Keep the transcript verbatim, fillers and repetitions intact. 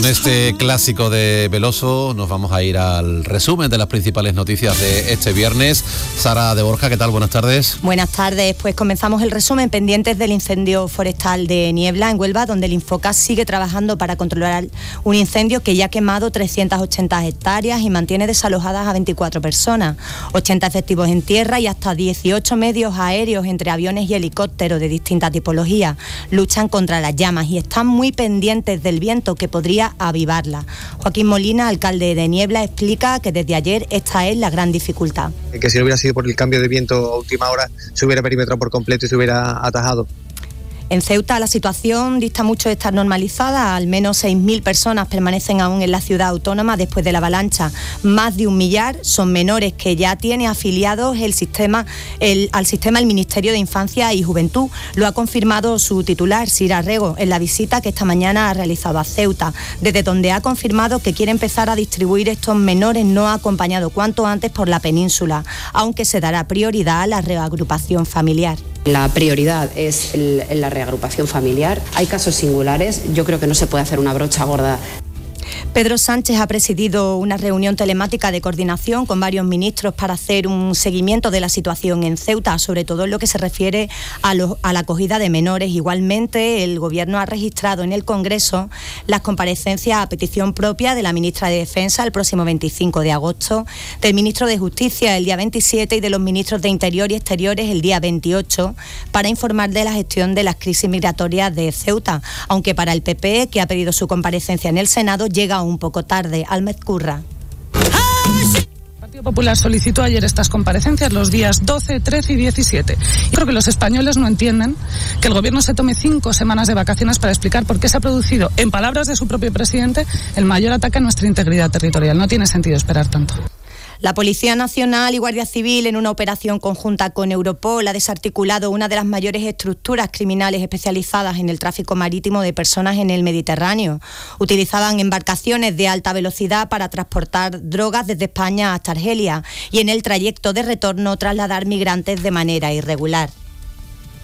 En este clásico de Veloso nos vamos a ir al resumen de las principales noticias de este viernes. Sara de Borja, ¿qué tal? Buenas tardes. Buenas tardes, pues comenzamos el resumen pendientes del incendio forestal de Niebla en Huelva, donde el Infoca sigue trabajando para controlar un incendio que ya ha quemado trescientas ochenta hectáreas y mantiene desalojadas a veinticuatro personas, ochenta efectivos en tierra y hasta dieciocho medios aéreos entre aviones y helicópteros de distinta tipología. Luchan contra las llamas y están muy pendientes del viento que podría avivarla. Joaquín Molina, alcalde de Niebla, explica que desde ayer esta es la gran dificultad. Que si no hubiera sido por el cambio de viento a última hora, se hubiera perimetrado por completo y se hubiera atajado. En Ceuta la situación dista mucho de estar normalizada. Al menos seis mil personas permanecen aún en la ciudad autónoma después de la avalancha. Más de un millar son menores que ya tiene afiliados el sistema, el, al sistema el Ministerio de Infancia y Juventud. Lo ha confirmado su titular, Sira Rego, en la visita que esta mañana ha realizado a Ceuta, desde donde ha confirmado que quiere empezar a distribuir estos menores no acompañados cuanto antes por la península, aunque se dará prioridad a la reagrupación familiar. La prioridad es el, la reagrupación familiar. Hay casos singulares, yo creo que no se puede hacer una brocha gorda. Pedro Sánchez ha presidido una reunión telemática de coordinación con varios ministros para hacer un seguimiento de la situación en Ceuta, sobre todo en lo que se refiere a, lo, a la acogida de menores. Igualmente, el Gobierno ha registrado en el Congreso las comparecencias a petición propia de la ministra de Defensa el próximo veinticinco de agosto, del ministro de Justicia el día veintisiete y de los ministros de Interior y Exteriores el día veintiocho, para informar de la gestión de las crisis migratorias de Ceuta, aunque para el P P, que ha pedido su comparecencia en el Senado, llega un poco tarde. Almez Curra. El Partido Popular solicitó ayer estas comparecencias los días doce, trece y diecisiete. Y creo que los españoles no entienden que el Gobierno se tome cinco semanas de vacaciones para explicar por qué se ha producido, en palabras de su propio presidente, el mayor ataque a nuestra integridad territorial. No tiene sentido esperar tanto. La Policía Nacional y Guardia Civil, en una operación conjunta con Europol, ha desarticulado una de las mayores estructuras criminales especializadas en el tráfico marítimo de personas en el Mediterráneo. Utilizaban embarcaciones de alta velocidad para transportar drogas desde España hasta Argelia y en el trayecto de retorno trasladar migrantes de manera irregular.